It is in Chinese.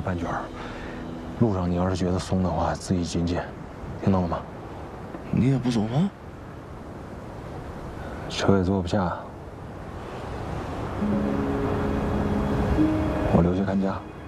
饭卷儿。路上你要是觉得松的话，自己紧紧，听到了吗？ 你也不走吗？ 车也坐不下，我留下看家。